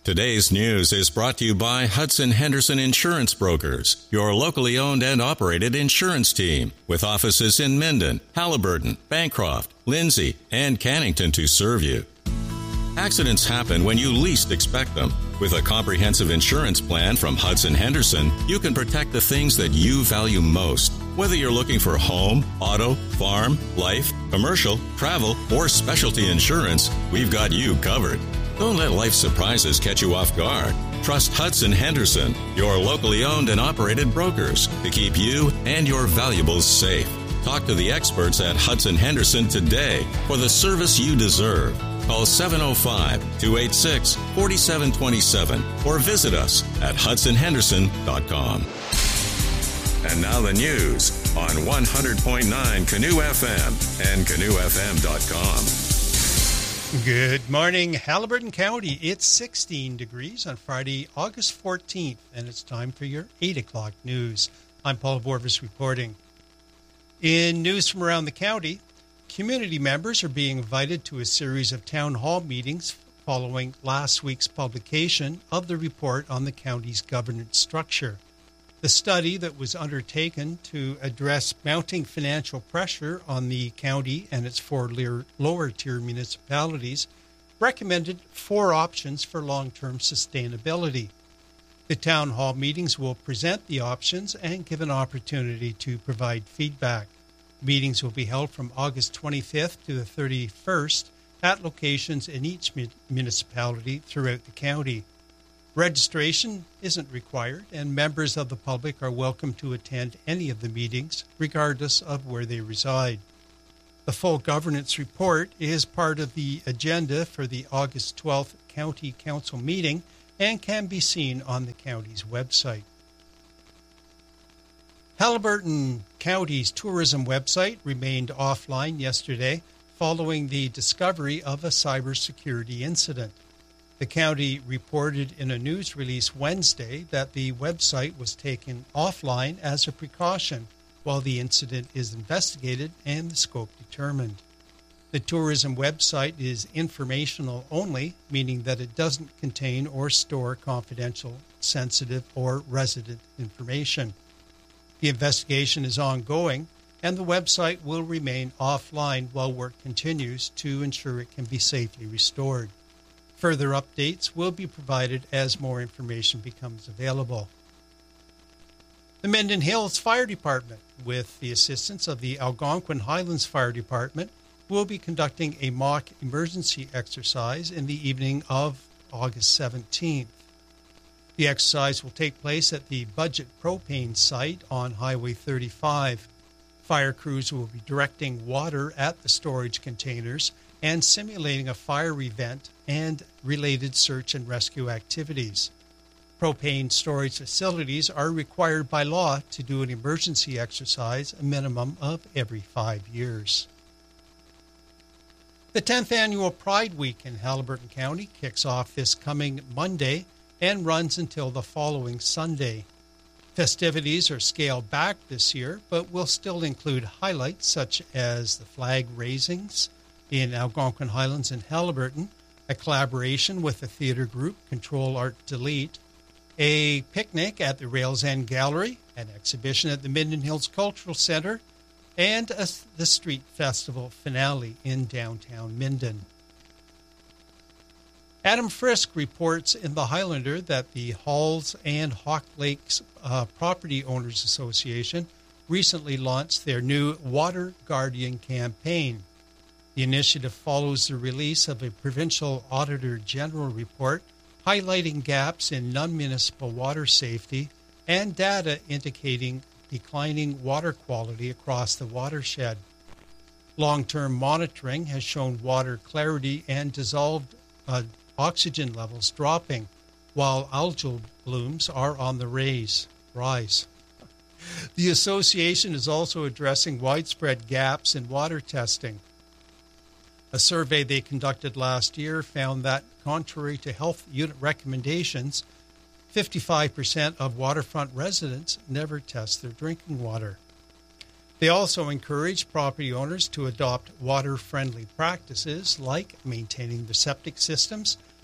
Today's news is brought to you by Hudson Henderson Insurance Brokers, your locally owned and operated insurance team, with offices in Minden, Halliburton, Bancroft, Lindsay, and Cannington to serve you. Accidents happen when you least expect them. With a comprehensive insurance plan from Hudson Henderson, you can protect the things that you value most. Whether you're looking for home, auto, farm, life, commercial, travel, or specialty insurance, we've got you covered. Don't let life's surprises catch you off guard. Trust Hudson Henderson, your locally owned and operated brokers, to keep you and your valuables safe. Talk to the experts at Hudson Henderson today for the service you deserve. Call 705-286-4727 or visit us at hudsonhenderson.com. And now the news on 100.9 Canoe FM and canoefm.com. Good morning, Halliburton County. It's 16 degrees on Friday, August 14th, and it's time for your 8 o'clock news. I'm Paul Borvis reporting. In news from around the county, community members are being invited to a series of town hall meetings following last week's publication of the report on the county's governance structure. The study that was undertaken to address mounting financial pressure on the county and its four lower-tier municipalities recommended 4 options for long-term sustainability. The town hall meetings will present the options and give an opportunity to provide feedback. Meetings will be held from August 25th to the 31st at locations in each municipality throughout the county. Registration isn't required, and members of the public are welcome to attend any of the meetings, regardless of where they reside. The full governance report is part of the agenda for the August 12th County Council meeting and can be seen on the county's website. Halliburton County's tourism website remained offline yesterday following the discovery of a cybersecurity incident. The county reported in a news release Wednesday that the website was taken offline as a precaution while the incident is investigated and the scope determined. The tourism website is informational only, meaning that it doesn't contain or store confidential, sensitive, or resident information. The investigation is ongoing, and the website will remain offline while work continues to ensure it can be safely restored. Further updates will be provided as more information becomes available. The Minden Hills Fire Department, with the assistance of the Algonquin Highlands Fire Department, will be conducting a mock emergency exercise in the evening of August 17th. The exercise will take place at the Budget Propane site on Highway 35. Fire crews will be directing water at the storage containers and simulating a fire event and related search and rescue activities. Propane storage facilities are required by law to do an emergency exercise a minimum of every 5 years. The 10th Annual Pride Week in Halliburton County kicks off this coming Monday and runs until the following Sunday. Festivities are scaled back this year, but will still include highlights such as the flag raisings in Algonquin Highlands and Halliburton, a collaboration with the theater group Control Art Delete, a picnic at the Rails End Gallery, an exhibition at the Minden Hills Cultural Center, and the Street Festival finale in downtown Minden. Adam Frisk reports in the Highlander that the Halls and Hawk Lakes Property Owners Association recently launched their new Water Guardian campaign. The initiative follows the release of a Provincial Auditor General report highlighting gaps in non-municipal water safety and data indicating declining water quality across the watershed. Long-term monitoring has shown water clarity and dissolved oxygen levels dropping, while algal blooms are on the rise. The association is also addressing widespread gaps in water testing. A survey they conducted last year found that, contrary to health unit recommendations, 55% of waterfront residents never test their drinking water. They also encourage property owners to adopt water-friendly practices like maintaining their septic systems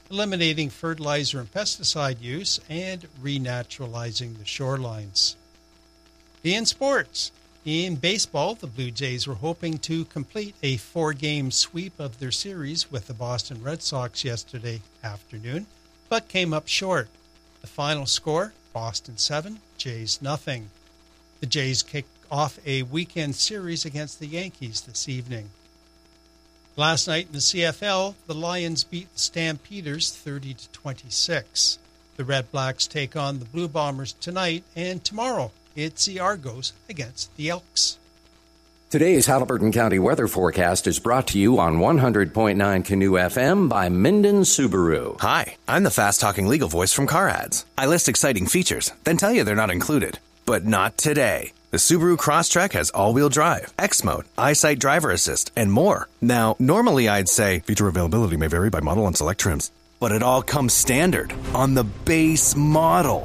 eliminating fertilizer and pesticide use, and renaturalizing the shorelines. In sports, in baseball, the Blue Jays were hoping to complete a 4-game sweep of their series with the Boston Red Sox yesterday afternoon, but came up short. The final score, Boston 7, Jays nothing. The Jays kick off a weekend series against the Yankees this evening. Last night in the CFL, the Lions beat the Stampeders 30-26. The Red Blacks take on the Blue Bombers tonight, and tomorrow it's the Argos against the Elks. Today's Haliburton County weather forecast is brought to you on 100.9 Canoe FM by Minden Subaru. Hi, I'm the fast-talking legal voice from Car Ads. I list exciting features, then tell you they're not included. But not today. The Subaru Crosstrek has all-wheel drive, X-Mode, EyeSight driver assist, and more. Now, normally I'd say feature availability may vary by model and select trims. But it all comes standard on the base model.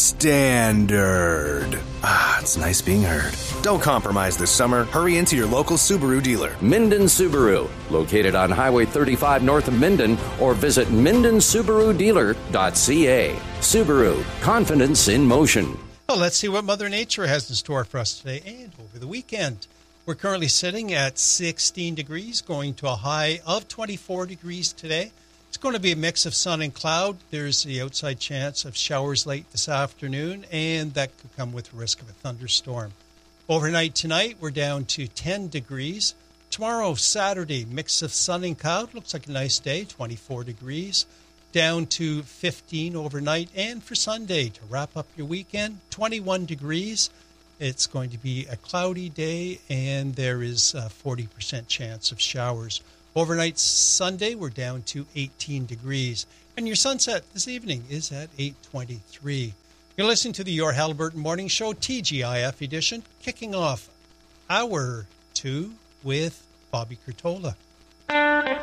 Standard. Ah, it's nice being heard. Don't compromise this summer. Hurry into your local Subaru dealer. Minden Subaru, located on Highway 35 north of Minden, or visit MindenSubaruDealer.ca. Subaru, confidence in motion. Well, let's see what Mother Nature has in store for us today and over the weekend. We're currently sitting at 16 degrees, going to a high of 24 degrees today. It's going to be a mix of sun and cloud. There's the outside chance of showers late this afternoon, and that could come with risk of a thunderstorm. Overnight tonight, we're down to 10 degrees. Tomorrow, Saturday, mix of sun and cloud. Looks like a nice day, 24 degrees. Down to 15 overnight. And for Sunday, to wrap up your weekend, 21 degrees. It's going to be a cloudy day, and there is a 40% chance of showers. Overnight Sunday, we're down to 18 degrees. And your sunset this evening is at 8:23. You're listening to the Your Haliburton Morning Show, TGIF edition, kicking off hour 2 with Bobby Curtola.